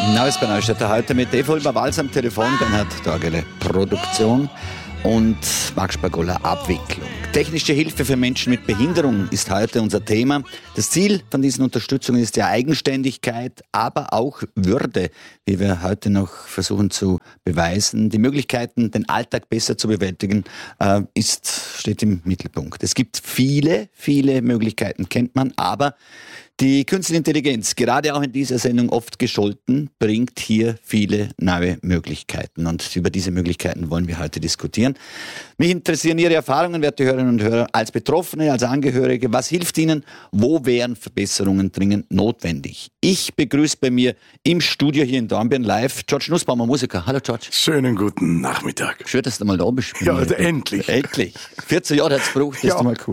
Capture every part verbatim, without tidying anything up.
Neues bei Neustädter heute mit Evolmer Walz am Telefon, Bernhard Dorgele Produktion und Max Spagola Abwicklung. Technische Hilfe für Menschen mit Behinderung ist heute unser Thema. Das Ziel von diesen Unterstützungen ist ja Eigenständigkeit, aber auch Würde, wie wir heute noch versuchen zu beweisen. Die Möglichkeiten, den Alltag besser zu bewältigen, äh, ist, steht im Mittelpunkt. Es gibt viele, viele Möglichkeiten, kennt man, aber die Künstliche Intelligenz, gerade auch in dieser Sendung oft gescholten, bringt hier viele neue Möglichkeiten. Und über diese Möglichkeiten wollen wir heute diskutieren. Mich interessieren Ihre Erfahrungen, werte Hörerinnen und Hörer, als Betroffene, als Angehörige. Was hilft Ihnen? Wo wären Verbesserungen dringend notwendig? Ich begrüße bei mir im Studio hier in Dornbirn live George Nussbaumer, Musiker. Hallo George. Schönen guten Nachmittag. Schön, dass du mal da bist. Ja, also endlich. Endlich. vierzehn Jahre hat es gebraucht, das ja. ist mal cool.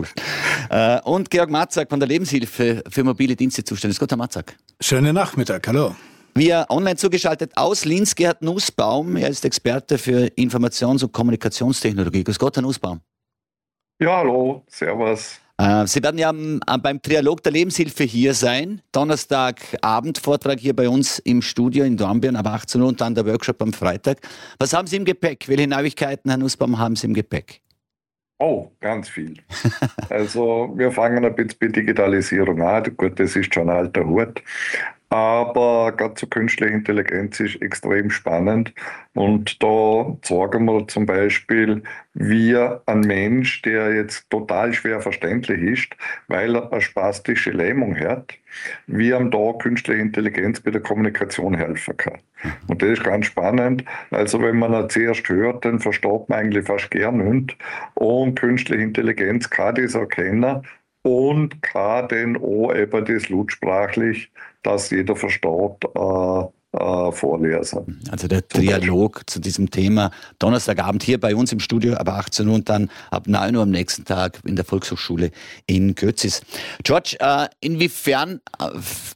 Und Georg Matzak von der Lebenshilfe für mobile Dienste zuständig. Guten Matzak. Schönen Nachmittag, hallo. Wir online zugeschaltet aus Linz, Gerhard Nussbaum. Er ist Experte für Informations- und Kommunikationstechnologie. Grüß Gott, Herr Nussbaum. Ja, hallo, servus. Sie werden ja beim Trialog der Lebenshilfe hier sein. Donnerstagabend Vortrag hier bei uns im Studio in Dornbirn ab achtzehn Uhr und dann der Workshop am Freitag. Was haben Sie im Gepäck? Welche Neuigkeiten, Herr Nussbaum, haben Sie im Gepäck? Oh, ganz viel. Also wir fangen ein bisschen bei Digitalisierung an. Gut, das ist schon ein alter Hut. Aber gerade zur künstlichen Intelligenz ist extrem spannend. Und da sagen wir zum Beispiel, wie ein Mensch, der jetzt total schwer verständlich ist, weil er eine spastische Lähmung hat, wie ihm da künstliche Intelligenz bei der Kommunikation helfen kann. Und das ist ganz spannend. Also wenn man das zuerst hört, dann versteht man eigentlich fast gar nicht. Und künstliche Intelligenz kann das erkennen und kann dann auch eben das lautsprachlich, dass jeder versteht, äh, äh, vorlesen. Also der Trialog zu diesem Thema Donnerstagabend hier bei uns im Studio ab achtzehn Uhr und dann ab neun Uhr am nächsten Tag in der Volkshochschule in Götzis. George, äh, inwiefern äh,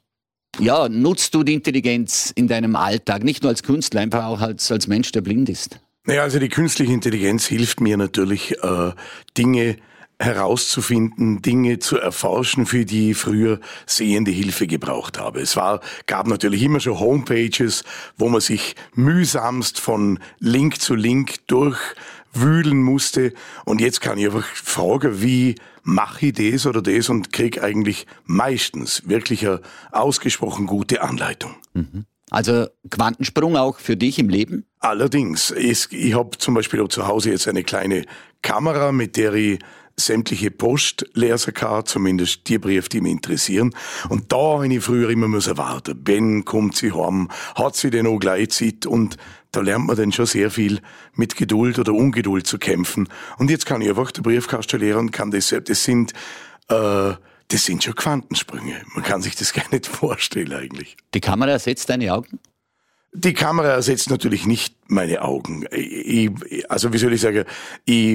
ja, nutzt du die Intelligenz in deinem Alltag, nicht nur als Künstler, einfach auch als, als Mensch, der blind ist? Naja, also die künstliche Intelligenz hilft mir natürlich, äh, Dinge herauszufinden, Dinge zu erforschen, für die ich früher sehende Hilfe gebraucht habe. Es war, gab natürlich immer schon Homepages, wo man sich mühsamst von Link zu Link durchwühlen musste. Und jetzt kann ich einfach fragen, wie mache ich das oder das und kriege eigentlich meistens wirklich eine ausgesprochen gute Anleitung. Mhm. Also Quantensprung auch für dich im Leben? Allerdings. Ich, ich habe zum Beispiel zu Hause jetzt eine kleine Kamera, mit der ich sämtliche Post lesen kann, zumindest die Briefe, die mich interessieren. Und da habe ich früher immer müssen warten. Ben kommt sie heim, hat sie denn auch gleich Zeit? Und da lernt man dann schon sehr viel mit Geduld oder Ungeduld zu kämpfen. Und jetzt kann ich einfach den Briefkasten leeren und kann das, das sind, äh, das sind schon Quantensprünge. Man kann sich das gar nicht vorstellen eigentlich. Die Kamera ersetzt deine Augen? Die Kamera ersetzt natürlich nicht meine Augen. Ich, also wie soll ich sagen, ich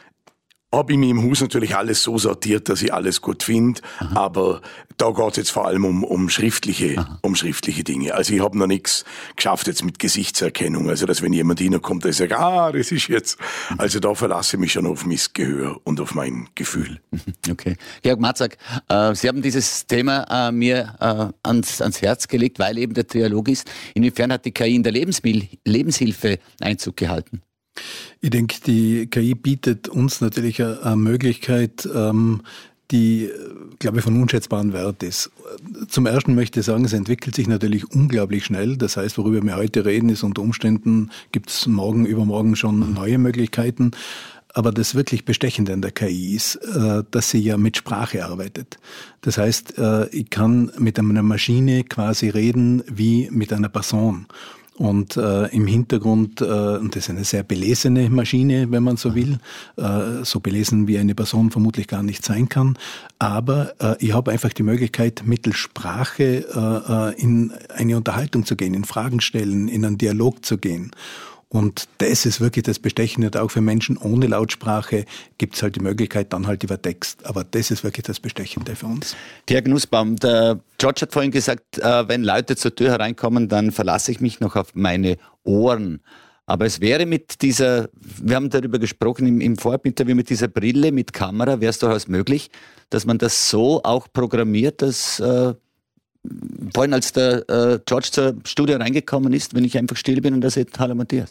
habe ich mir im Haus natürlich alles so sortiert, dass ich alles gut finde, aber da geht es jetzt vor allem um, um schriftliche, Aha. um schriftliche Dinge. Also ich habe noch nichts geschafft jetzt mit Gesichtserkennung, also dass wenn jemand hineinkommt, der sagt, ah, das ist jetzt, also da verlasse ich mich schon auf mein Gehör und auf mein Gefühl. Okay. Georg Matzak, äh, Sie haben dieses Thema äh, mir äh, ans, ans Herz gelegt, weil eben der Trialog ist. Inwiefern hat die K I in der Lebensmil- Lebenshilfe Einzug gehalten? Ich denke, die K I bietet uns natürlich eine, eine Möglichkeit, ähm, die, glaube ich, von unschätzbarem Wert ist. Zum Ersten möchte ich sagen, es entwickelt sich natürlich unglaublich schnell. Das heißt, worüber wir heute reden, ist unter Umständen, gibt es morgen, übermorgen schon neue Möglichkeiten. Aber das wirklich Bestechende an der K I ist, dass sie ja mit Sprache arbeitet. Das heißt, ich kann mit einer Maschine quasi reden wie mit einer Person. Und äh, im Hintergrund, äh, und das ist eine sehr belesene Maschine, wenn man so will, äh, so belesen wie eine Person vermutlich gar nicht sein kann, aber äh, ich habe einfach die Möglichkeit, mittels Sprache äh, in eine Unterhaltung zu gehen, in Fragen stellen, in einen Dialog zu gehen. Und das ist wirklich das Bestechende, auch für Menschen ohne Lautsprache gibt es halt die Möglichkeit dann halt über Text. Aber das ist wirklich das Bestechende für uns. Georg Nussbaum, der George hat vorhin gesagt, äh, wenn Leute zur Tür hereinkommen, dann verlasse ich mich noch auf meine Ohren. Aber es wäre mit dieser, wir haben darüber gesprochen im, im Vorab-Interview, mit dieser Brille, mit Kamera, wäre es durchaus möglich, dass man das so auch programmiert, dass äh, vorhin als der äh, George zur Studio reingekommen ist, wenn ich einfach still bin und er sagt, hallo Matthias?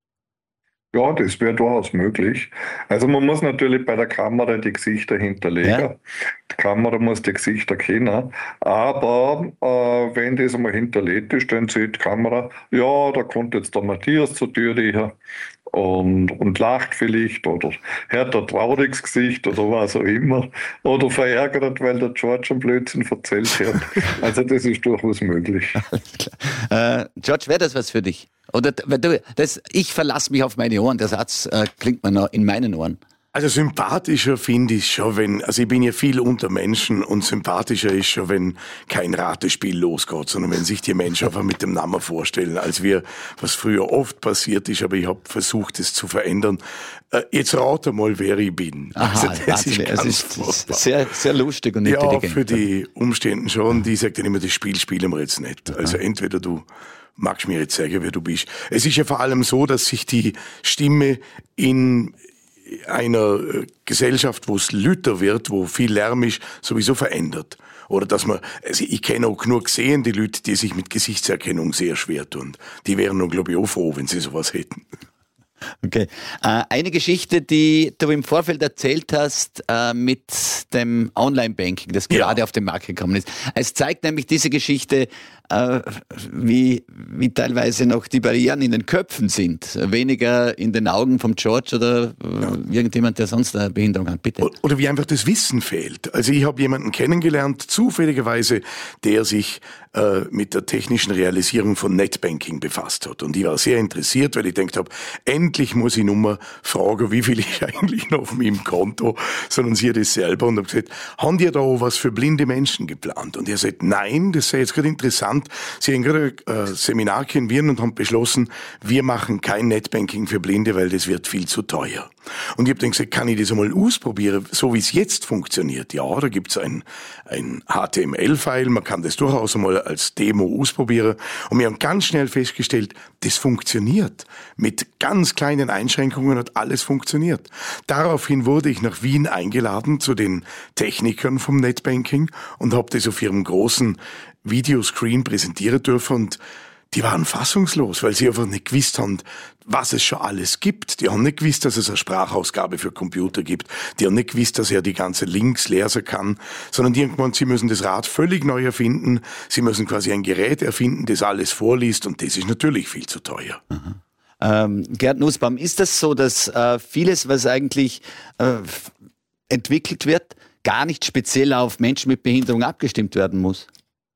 Ja, das wäre durchaus möglich. Also man muss natürlich bei der Kamera die Gesichter hinterlegen. Ja. Die Kamera muss die Gesichter kennen. Aber äh, wenn das einmal hinterlegt ist, dann sieht die Kamera, ja, da kommt jetzt der Matthias zur Tür her und, und lacht vielleicht oder hat ein trauriges Gesicht oder was auch immer. Oder verärgert, weil der George einen Blödsinn erzählt hat. Also das ist durchaus möglich. Alles klar. Äh, George, wäre das was für dich? Oder du, das, ich verlasse mich auf meine Ohren, der Satz äh, klingt mir noch in meinen Ohren. Also sympathischer finde ich schon, wenn, also ich bin ja viel unter Menschen und sympathischer ist schon, wenn kein Ratespiel losgeht, sondern wenn sich die Menschen einfach mit dem Namen vorstellen, als wir, was früher oft passiert ist, aber ich habe versucht, es zu verändern. Äh, jetzt rate mal, wer ich bin. Aha, also das ist, ganz es ist sehr, sehr lustig und intelligent. Ja, für die Umstände schon, die sagt dann immer, das Spiel spielen wir jetzt nicht. Also entweder du magst mir jetzt sagen, wer du bist. Es ist ja vor allem so, dass sich die Stimme in einer Gesellschaft, wo es lauter wird, wo viel Lärm ist, sowieso verändert. Oder dass man, also ich kenne auch genug gesehen, die Leute, die sich mit Gesichtserkennung sehr schwer tun. Die wären nun, glaube ich, auch froh, wenn sie sowas hätten. Okay. Äh, eine Geschichte, die du im Vorfeld erzählt hast, äh, mit dem Online-Banking, das gerade ja. auf den Markt gekommen ist. Es zeigt nämlich diese Geschichte, äh, wie, wie teilweise noch die Barrieren in den Köpfen sind. Weniger in den Augen vom George oder äh, ja. irgendjemand, der sonst eine Behinderung hat. Bitte. Oder wie einfach das Wissen fehlt. Also ich habe jemanden kennengelernt, zufälligerweise, der sich äh, mit der technischen Realisierung von Netbanking befasst hat. Und ich war sehr interessiert, weil ich gedacht habe, endlich muss ich nur mal fragen, wie viel ich eigentlich noch auf meinem Konto, sondern sie hat es selber und habe gesagt, haben die da auch was für blinde Menschen geplant? Und er sagt, nein, das sei jetzt gerade interessant. Sie haben gerade ein äh, Seminar in Wien und haben beschlossen, wir machen kein Netbanking für Blinde, weil das wird viel zu teuer. Und ich habe dann gesagt, kann ich das einmal ausprobieren, so wie es jetzt funktioniert? Ja, da gibt's ein, ein H T M L-File, man kann das durchaus einmal als Demo ausprobieren. Und wir haben ganz schnell festgestellt, das funktioniert. Mit ganz kleinen Einschränkungen hat alles funktioniert. Daraufhin wurde ich nach Wien eingeladen zu den Technikern vom Netbanking und habe das auf ihrem großen Videoscreen präsentieren dürfen und die waren fassungslos, weil sie einfach nicht gewusst haben, was es schon alles gibt. Die haben nicht gewusst, dass es eine Sprachausgabe für Computer gibt. Die haben nicht gewusst, dass er die ganze Links lesen kann, sondern die haben gemeint, sie müssen das Rad völlig neu erfinden. Sie müssen quasi ein Gerät erfinden, das alles vorliest und das ist natürlich viel zu teuer. Mhm. Ähm, Gerd Nussbaum, ist das so, dass äh, vieles, was eigentlich äh, entwickelt wird, gar nicht speziell auf Menschen mit Behinderung abgestimmt werden muss?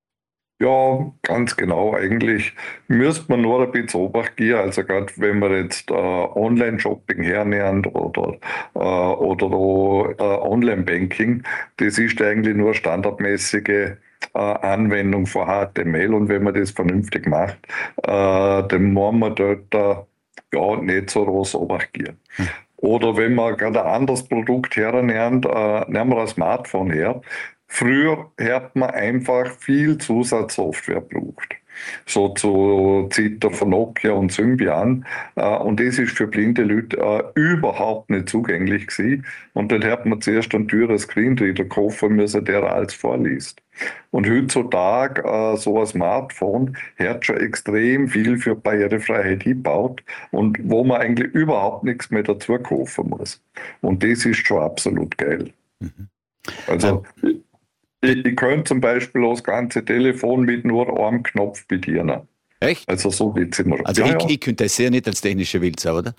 Ja, ganz genau. Eigentlich müsste man nur ein bisschen Obacht geben. Also gerade wenn man jetzt äh, Online-Shopping hernimmt oder, äh, oder äh, Online-Banking, das ist eigentlich nur standardmäßige äh, Anwendung von H T M L. Und wenn man das vernünftig macht, äh, dann muss man dort äh, ja, nicht so groß Obacht geben. Hm. Oder wenn man gerade ein anderes Produkt hernimmt, äh, nehmen wir ein Smartphone her. Früher hat man einfach viel Zusatzsoftware gebraucht. So zu Zeiten von Nokia und Symbian. Und das ist für blinde Leute überhaupt nicht zugänglich gewesen. Und dann hat man zuerst einen teuren Screenreader kaufen müssen, der alles vorliest. Und heutzutage so ein Smartphone hat schon extrem viel für Barrierefreiheit eingebaut und wo man eigentlich überhaupt nichts mehr dazu kaufen muss. Und das ist schon absolut geil. Mhm. Also Ich, ich könnte zum Beispiel das ganze Telefon mit nur einem Knopf bedienen. Echt? Also so geht's immer. Also ja, ich, ja. ich könnte das sehr nicht als technische Wildsau, oder?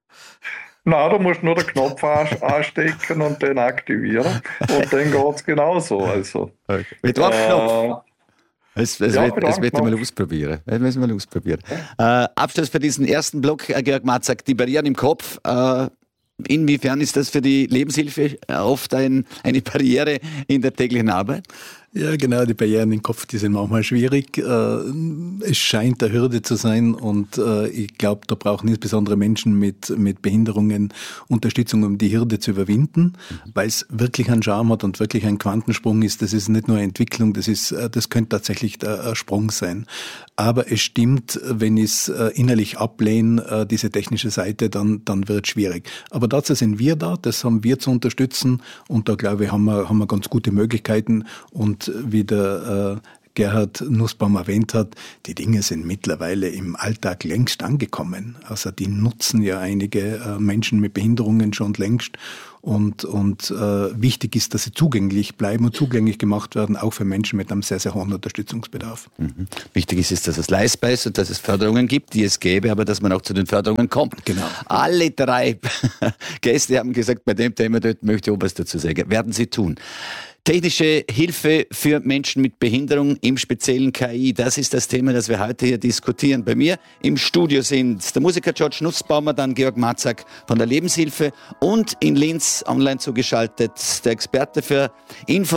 Nein, du musst nur den Knopf anstecken und den aktivieren und dann geht's genauso. Also, okay. Mit einem äh, Knopf? Das, das, ja, wird, das wird ich mal ausprobieren. Das müssen wir mal ausprobieren. Ja. Äh, Abschluss für diesen ersten Block, Georg Matzak, die Barrieren im Kopf. Äh, Inwiefern ist das für die Lebenshilfe oft ein, eine Barriere in der täglichen Arbeit? Ja, genau, die Barrieren im Kopf, die sind manchmal schwierig. Es scheint eine Hürde zu sein und ich glaube, da brauchen insbesondere Menschen mit, mit Behinderungen Unterstützung, um die Hürde zu überwinden, weil es wirklich einen Charme hat und wirklich ein Quantensprung ist. Das ist nicht nur eine Entwicklung, das ist, das könnte tatsächlich ein Sprung sein. Aber es stimmt, wenn ich es innerlich ablehne, diese technische Seite, dann, dann wird es schwierig. Aber dazu sind wir da, das haben wir zu unterstützen und da glaube ich, haben wir, haben wir ganz gute Möglichkeiten und wie der äh, Gerhard Nussbaum erwähnt hat, die Dinge sind mittlerweile im Alltag längst angekommen. Also die nutzen ja einige äh, Menschen mit Behinderungen schon längst. Und, und äh, wichtig ist, dass sie zugänglich bleiben und zugänglich gemacht werden, auch für Menschen mit einem sehr, sehr hohen Unterstützungsbedarf. Mhm. Wichtig ist, dass es leistbar ist und dass es Förderungen gibt, die es gäbe, aber dass man auch zu den Förderungen kommt. Genau. Alle drei Gäste haben gesagt, bei dem Thema dort möchte ich auch was dazu sagen. Werden sie tun. Technische Hilfe für Menschen mit Behinderung, im speziellen K I, das ist das Thema, das wir heute hier diskutieren. Bei mir im Studio sind der Musiker George Nussbaumer, dann Georg Matzak von der Lebenshilfe und in Linz online zugeschaltet der Experte für Info